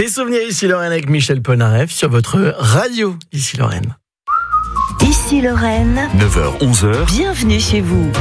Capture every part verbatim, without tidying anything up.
souvenirs ici Lorraine avec Michel Polnareff sur votre radio ici Lorraine. Ici Lorraine, neuf heures onze heures. Bienvenue chez vous.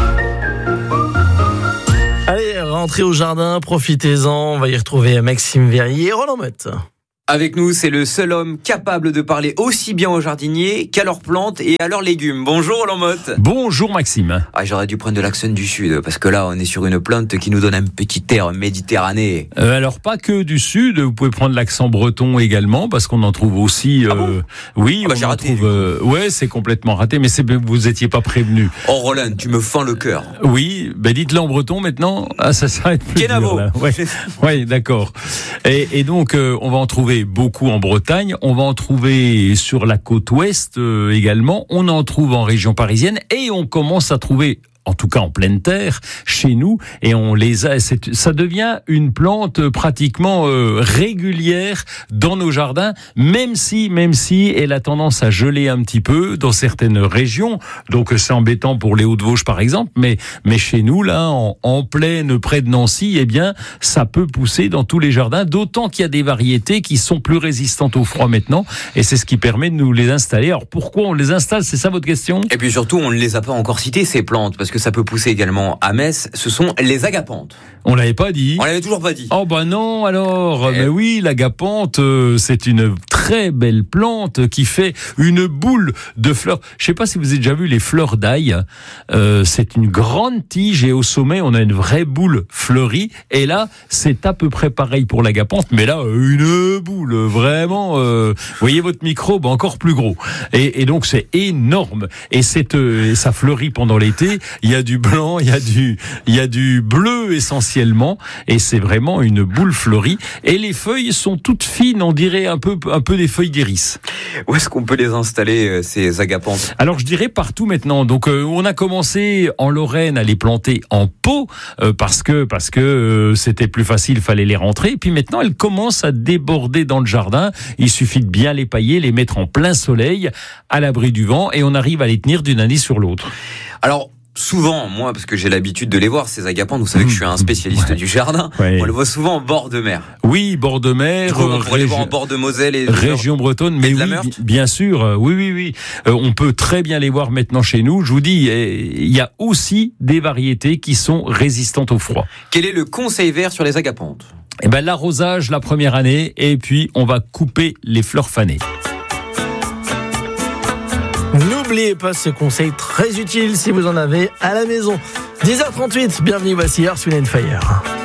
Allez, rentrez au jardin, profitez-en. On va y retrouver Maxime Verrier et Roland Motte. Avec nous, c'est le seul homme capable de parler aussi bien aux jardiniers qu'à leurs plantes et à leurs légumes. Bonjour Roland Motte. Bonjour Maxime. Ah, j'aurais dû prendre de l'accent du sud, parce que là, on est sur une plante qui nous donne un petit air méditerranéen. Euh, alors, pas que du sud, vous pouvez prendre l'accent breton également, parce qu'on en trouve aussi... Euh, ah bon oui, ah bah, on j'ai en raté, trouve... Euh, ouais, c'est complètement raté, mais c'est, vous étiez pas prévenu. Oh Roland, tu me fends le cœur. Oui, ben dites-le en breton maintenant. Ah, ça s'arrête plus Kenavo. dur, là. Ouais, ouais, d'accord. Et, et donc, euh, on va en trouver beaucoup en Bretagne. On va en trouver sur la côte ouest euh, également. On en trouve en région parisienne et on commence à trouver, en tout cas en pleine terre, chez nous, et on les a. C'est, ça devient une plante pratiquement euh, régulière dans nos jardins, même si, même si elle a tendance à geler un petit peu dans certaines régions. Donc c'est embêtant pour les Hauts-de-Vosges par exemple, mais mais chez nous là, en, en plaine près de Nancy, eh bien ça peut pousser dans tous les jardins. D'autant qu'il y a des variétés qui sont plus résistantes au froid maintenant, et c'est ce qui permet de nous les installer. Alors pourquoi on les installe ? C'est ça votre question ? Et puis surtout, on ne les a pas encore citées ces plantes, parce que ça peut pousser également à Metz, ce sont les agapanthes. On l'avait pas dit. On l'avait toujours pas dit. Oh bah non alors. Eh. Mais oui, l'agapanthe, euh, c'est une très belle plante qui fait une boule de fleurs. Je sais pas si vous avez déjà vu les fleurs d'ail. Euh, c'est une grande tige et au sommet on a une vraie boule fleurie. Et là, c'est à peu près pareil pour l'agapanthe, mais là une boule vraiment. Euh, vous voyez votre microbe encore plus gros. Et, et donc c'est énorme. Et c'est, euh, ça fleurit pendant l'été. Il y a du blanc, il y a du, il y a du bleu essentiellement, et c'est vraiment une boule fleurie. Et les feuilles sont toutes fines, on dirait un peu, un peu des feuilles d'iris. Où est-ce qu'on peut les installer, ces agapanthes ? Alors je dirais partout maintenant. Donc euh, on a commencé en Lorraine à les planter en pot euh, parce que parce que euh, c'était plus facile, il fallait les rentrer. Et puis maintenant elles commencent à déborder dans le jardin. Il suffit de bien les pailler, les mettre en plein soleil, à l'abri du vent, et on arrive à les tenir d'une année sur l'autre. Alors, souvent, moi, parce que j'ai l'habitude de les voir, ces agapanthes, vous savez que je suis un spécialiste ouais. du jardin, ouais. on les voit souvent en bord de mer. Oui, bord de mer. Du coup, on pourrait les régi- voir en bord de Moselle et région bretonne, mais de la oui, Meurthe. bien sûr, oui, oui, oui. Euh, on peut très bien les voir maintenant chez nous. Je vous dis, il y a aussi des variétés qui sont résistantes au froid. Quel est le conseil vert sur les agapanthes ? Eh ben, l'arrosage la première année, et puis on va couper les fleurs fanées. N'oubliez pas ce conseil très utile si vous en avez à la maison. dix heures trente-huit, bienvenue, voici Earth, Wind and Fire.